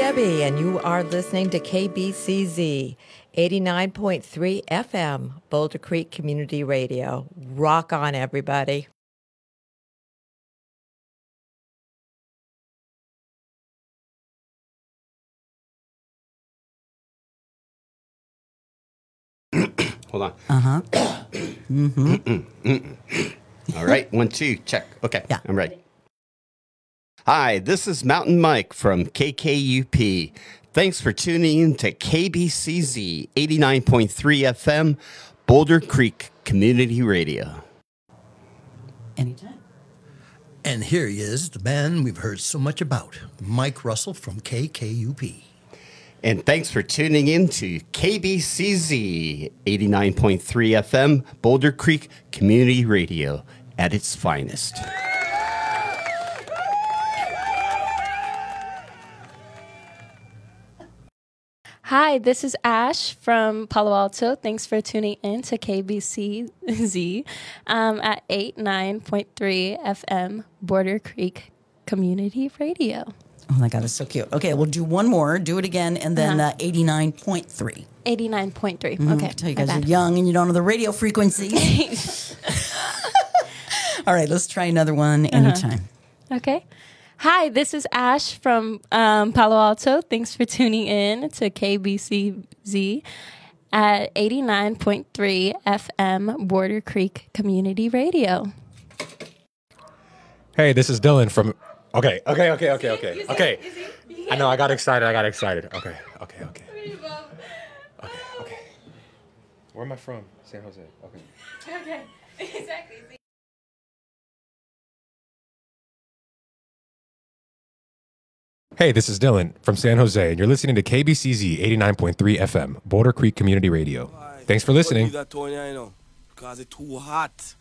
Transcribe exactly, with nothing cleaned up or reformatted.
Debbie, and you are listening to K B C Z eighty-nine point three F M, Boulder Creek Community Radio. Rock on, everybody. Hold on. Uh-huh. mm-hmm. All right, one, two, check. Okay, yeah. I'm ready. Hi, this is Mountain Mike from K K U P. Thanks for tuning in to K B C Z eighty-nine point three F M, Boulder Creek Community Radio. Anytime. And here he is, the man we've heard so much about, Mike Russell from K K U P. And thanks for tuning in to K B C Z eighty-nine point three F M, Boulder Creek Community Radio at its finest. Hi, this is Ash from Palo Alto. Thanks for tuning in to K B C Z um, at eighty-nine point three F M, Boulder Creek Community Radio. Oh my God, it's so cute. Okay, we'll do one more. Do it again, and then Uh-huh. uh, eighty-nine point three. eighty-nine point three. Mm-hmm. Okay. I tell you my guys bad. are young and you don't know the radio frequencies. All right, let's try another one anytime. Okay. Hi, this is Ash from um, Palo Alto. Thanks for tuning in to K B C Z at eighty-nine point three F M, Boulder Creek Community Radio. Hey, this is Dylan from... Okay, okay, okay, okay, okay, okay. I know, I got excited, I got excited. Okay, okay, okay. Okay, okay. Where am I from? San Jose. Okay. Okay, exactly. Hey, this is Dylan from San Jose, and you're listening to K B C Z eighty-nine point three F M, Boulder Creek Community Radio. Thanks for listening. Because it's too hot.